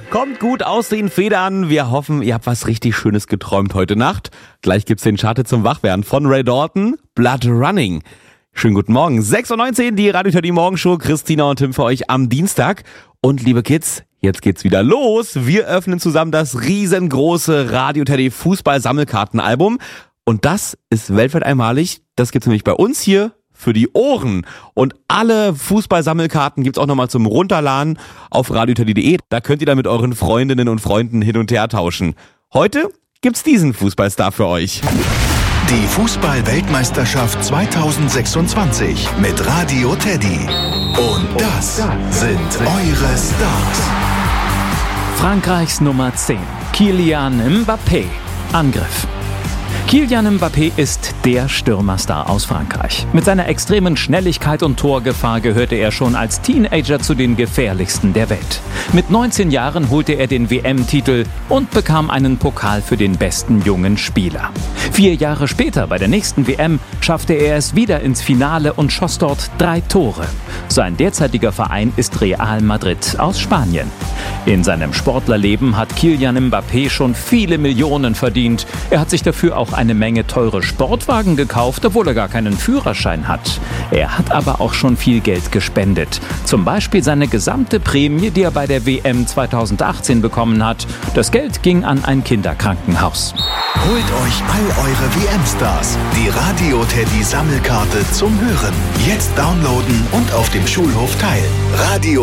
Kommt gut aus den Federn. Wir hoffen, ihr habt was richtig Schönes geträumt heute Nacht. Gleich gibt's den Chart zum Wachwerden von Ray Dalton, Blood Running. Schönen guten Morgen. 6:19 Uhr, die Radio Teddy Morgenshow. Christina und Tim für euch am Dienstag. Und liebe Kids, jetzt geht's wieder los. Wir öffnen zusammen das riesengroße Radio Teddy Fußball-Sammelkartenalbum. Und das ist weltweit einmalig. Das gibt's nämlich bei uns hier für die Ohren. Und alle Fußball-Sammelkarten gibt's auch nochmal zum Runterladen auf radioteddy.de. Da könnt ihr dann mit euren Freundinnen und Freunden hin und her tauschen. Heute gibt's diesen Fußballstar für euch. Die Fußball-Weltmeisterschaft 2026 mit Radio Teddy. Und das sind eure Stars. Frankreichs Nummer 10, Kylian Mbappé. Angriff. Kylian Mbappé ist der Stürmerstar aus Frankreich. Mit seiner extremen Schnelligkeit und Torgefahr gehörte er schon als Teenager zu den gefährlichsten der Welt. Mit 19 Jahren holte er den WM-Titel und bekam einen Pokal für den besten jungen Spieler. 4 Jahre später, bei der nächsten WM, schaffte er es wieder ins Finale und schoss dort 3 Tore. Sein derzeitiger Verein ist Real Madrid aus Spanien. In seinem Sportlerleben hat Kylian Mbappé schon viele Millionen verdient. Er hat sich dafür auch eine Menge teure Sportwagen gekauft, obwohl er gar keinen Führerschein hat. Er hat aber auch schon viel Geld gespendet. Zum Beispiel seine gesamte Prämie, die er bei der WM 2018 bekommen hat. Das Geld ging an ein Kinderkrankenhaus. Holt euch all eure WM-Stars. Die Radio Teddy Sammelkarte zum Hören. Jetzt downloaden und auf dem Schulhof teilen. Radio